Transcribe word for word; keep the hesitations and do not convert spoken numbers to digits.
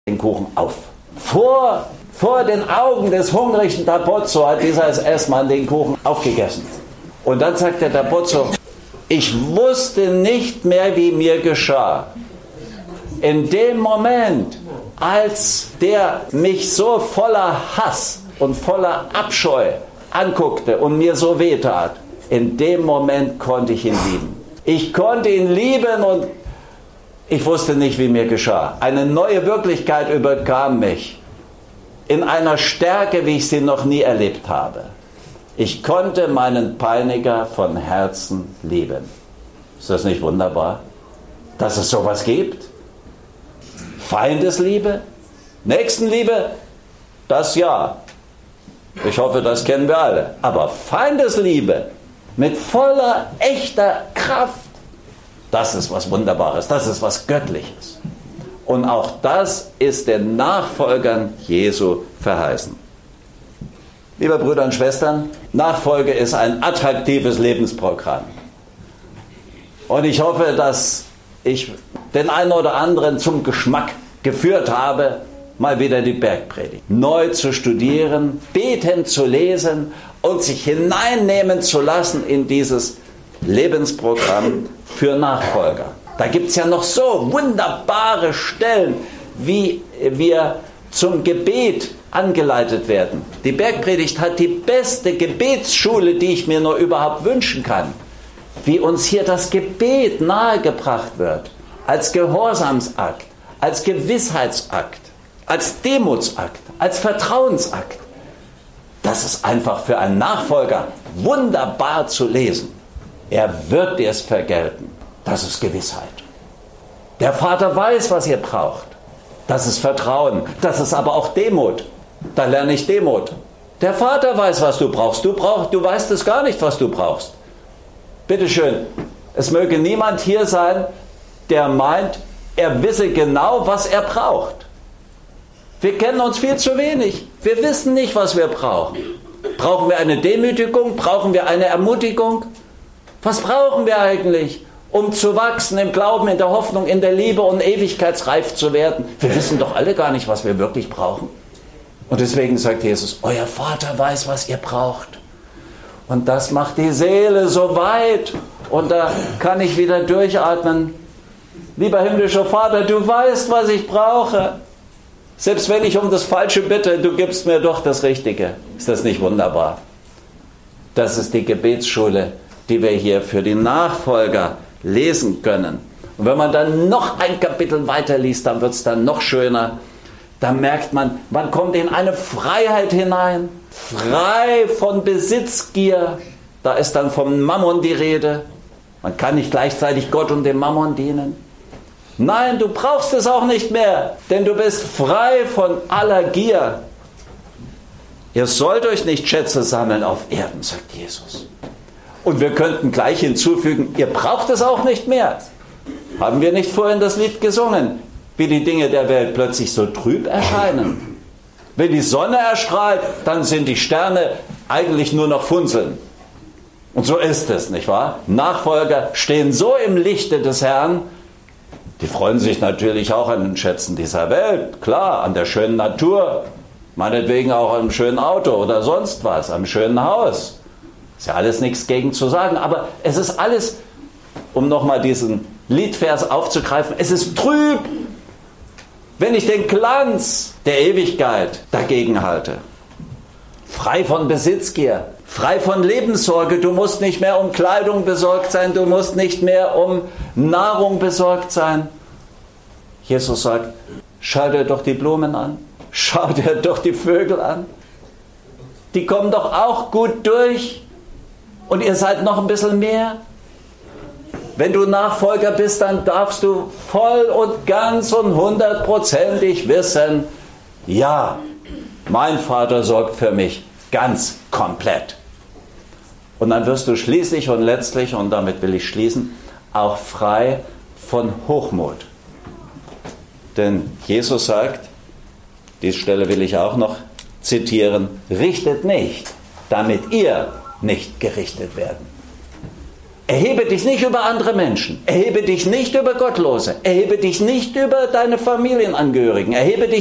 den Kuchen auf. Vor, vor den Augen des hungrigen D'Abbozzo hat dieser S S-Mann den Kuchen aufgegessen. Und dann sagt der D'Abbozzo, ich wusste nicht mehr, wie mir geschah. In dem Moment, als der mich so voller Hass und voller Abscheu anguckte und mir so wehtat, in dem Moment konnte ich ihn lieben. Ich konnte ihn lieben und ich wusste nicht, wie mir geschah. Eine neue Wirklichkeit überkam mich in einer Stärke, wie ich sie noch nie erlebt habe. Ich konnte meinen Peiniger von Herzen lieben. Ist das nicht wunderbar, dass es sowas gibt? Feindesliebe, Nächstenliebe, das ja. Ich hoffe, das kennen wir alle. Aber Feindesliebe mit voller, echter Kraft, das ist was Wunderbares, das ist was Göttliches. Und auch das ist den Nachfolgern Jesu verheißen. Liebe Brüder und Schwestern, Nachfolge ist ein attraktives Lebensprogramm. Und ich hoffe, dass ich den einen oder anderen zum Geschmack geführt habe, mal wieder die Bergpredigt neu zu studieren, betend zu lesen und sich hineinnehmen zu lassen in dieses Lebensprogramm für Nachfolger. Da gibt es ja noch so wunderbare Stellen, wie wir zum Gebet angeleitet werden. Die Bergpredigt hat die beste Gebetsschule, die ich mir nur überhaupt wünschen kann. Wie uns hier das Gebet nahegebracht wird, als Gehorsamsakt, als Gewissheitsakt, als Demutsakt, als Vertrauensakt. Das ist einfach für einen Nachfolger wunderbar zu lesen. Er wird dir es vergelten. Das ist Gewissheit. Der Vater weiß, was ihr braucht. Das ist Vertrauen. Das ist aber auch Demut. Da lerne ich Demut. Der Vater weiß, was du brauchst. Du brauchst, du weißt es gar nicht, was du brauchst. Bitteschön, es möge niemand hier sein, der meint, er wisse genau, was er braucht. Wir kennen uns viel zu wenig. Wir wissen nicht, was wir brauchen. Brauchen wir eine Demütigung? Brauchen wir eine Ermutigung? Was brauchen wir eigentlich, um zu wachsen im Glauben, in der Hoffnung, in der Liebe und ewigkeitsreif zu werden? Wir wissen doch alle gar nicht, was wir wirklich brauchen. Und deswegen sagt Jesus, euer Vater weiß, was ihr braucht. Und das macht die Seele so weit. Und da kann ich wieder durchatmen. Lieber himmlischer Vater, du weißt, was ich brauche. Selbst wenn ich um das Falsche bitte, du gibst mir doch das Richtige. Ist das nicht wunderbar? Das ist die Gebetsschule, die wir hier für die Nachfolger lesen können. Und wenn man dann noch ein Kapitel weiterliest, dann wird es dann noch schöner. Da merkt man, man kommt in eine Freiheit hinein. Frei von Besitzgier. Da ist dann vom Mammon die Rede. Man kann nicht gleichzeitig Gott und dem Mammon dienen. Nein, du brauchst es auch nicht mehr, denn du bist frei von aller Gier. Ihr sollt euch nicht Schätze sammeln auf Erden, sagt Jesus. Und wir könnten gleich hinzufügen, ihr braucht es auch nicht mehr. Haben wir nicht vorhin das Lied gesungen, wie die Dinge der Welt plötzlich so trüb erscheinen? Wenn die Sonne erstrahlt, dann sind die Sterne eigentlich nur noch Funzeln. Und so ist es, nicht wahr? Nachfolger stehen so im Lichte des Herrn, die freuen sich natürlich auch an den Schätzen dieser Welt, klar, an der schönen Natur, meinetwegen auch an einem schönen Auto oder sonst was, am schönen Haus. Ist ja alles nichts gegen zu sagen, aber es ist alles, um nochmal diesen Liedvers aufzugreifen, es ist trüb, wenn ich den Glanz der Ewigkeit dagegen halte. Frei von Besitzgier, frei von Lebenssorge, du musst nicht mehr um Kleidung besorgt sein, du musst nicht mehr um Nahrung besorgt sein. Jesus sagt, schau dir doch die Blumen an, schau dir doch die Vögel an. Die kommen doch auch gut durch und ihr seid noch ein bisschen mehr. Wenn du Nachfolger bist, dann darfst du voll und ganz und hundertprozentig wissen, ja, mein Vater sorgt für mich ganz komplett. Und dann wirst du schließlich und letztlich, und damit will ich schließen, auch frei von Hochmut. Denn Jesus sagt, diese Stelle will ich auch noch zitieren, richtet nicht, damit ihr nicht gerichtet werden. Erhebe dich nicht über andere Menschen. Erhebe dich nicht über Gottlose. Erhebe dich nicht über deine Familienangehörigen. Erhebe dich